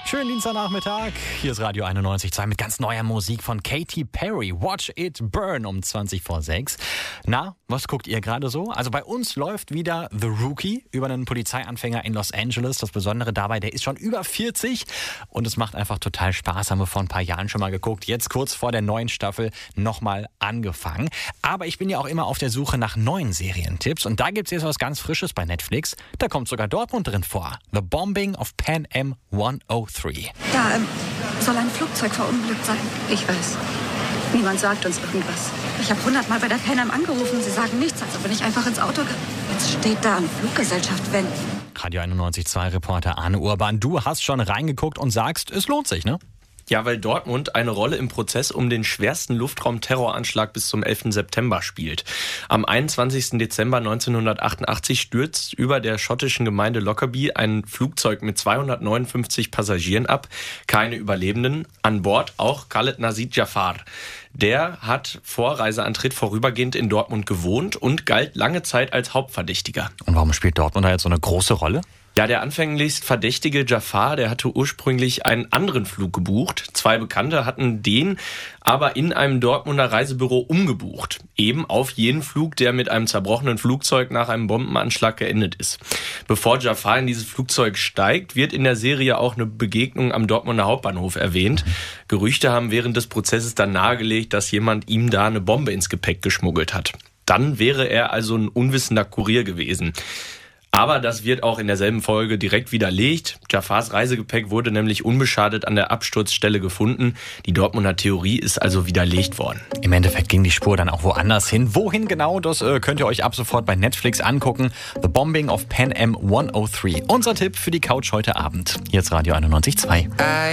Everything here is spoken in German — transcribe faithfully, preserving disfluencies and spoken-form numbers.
Schönen Dienstagnachmittag. Hier ist Radio einundneunzig Komma zwei mit ganz neuer Musik von Katy Perry. Watch It Burn um zwanzig vor sechs. Na, was guckt ihr gerade so? Also bei uns läuft wieder The Rookie über einen Polizeianfänger in Los Angeles. Das Besondere dabei, der ist schon über vierzig und es macht einfach total Spaß. Haben wir vor ein paar Jahren schon mal geguckt. Jetzt kurz vor der neuen Staffel nochmal angefangen. Aber ich bin ja auch immer auf der Suche nach neuen Serientipps und da gibt es jetzt was ganz Frisches bei Netflix. Da kommt sogar Dortmund drin vor. The Bombing of Pan Am hundertdrei. Da ähm, soll ein Flugzeug verunglückt sein. Ich weiß. Niemand sagt uns irgendwas. Ich habe hundertmal bei der Pan Am angerufen. Sie sagen nichts, also bin ich einfach ins Auto ge... Jetzt steht da eine Fluggesellschaft, wenn... Radio einundneunzig Komma zwei Reporter Arne Urban, du hast schon reingeguckt und sagst, es lohnt sich, ne? Ja, weil Dortmund eine Rolle im Prozess um den schwersten Luftraum-Terroranschlag bis zum elften September spielt. Am einundzwanzigsten Dezember neunzehnhundertachtundachtzig stürzt über der schottischen Gemeinde Lockerbie ein Flugzeug mit zweihundertneunundfünfzig Passagieren ab. Keine Überlebenden. An Bord auch Khaled Nazid Jafar. Der hat vor Reiseantritt vorübergehend in Dortmund gewohnt und galt lange Zeit als Hauptverdächtiger. Und warum spielt Dortmund da jetzt so eine große Rolle? Ja, der anfänglich verdächtige Jafar, der hatte ursprünglich einen anderen Flug gebucht. Zwei Bekannte hatten den aber in einem Dortmunder Reisebüro umgebucht. Eben auf jenen Flug, der mit einem zerbrochenen Flugzeug nach einem Bombenanschlag geendet ist. Bevor Jafar in dieses Flugzeug steigt, wird in der Serie auch eine Begegnung am Dortmunder Hauptbahnhof erwähnt. Gerüchte haben während des Prozesses dann nahegelegt, dass jemand ihm da eine Bombe ins Gepäck geschmuggelt hat. Dann wäre er also ein unwissender Kurier gewesen. Aber das wird auch in derselben Folge direkt widerlegt. Jafars Reisegepäck wurde nämlich unbeschadet an der Absturzstelle gefunden. Die Dortmunder Theorie ist also widerlegt worden. Im Endeffekt ging die Spur dann auch woanders hin. Wohin genau, das äh, könnt ihr euch ab sofort bei Netflix angucken. The Bombing of Pan Am hundertdrei. Unser Tipp für die Couch heute Abend. Jetzt Radio einundneunzig Komma zwei.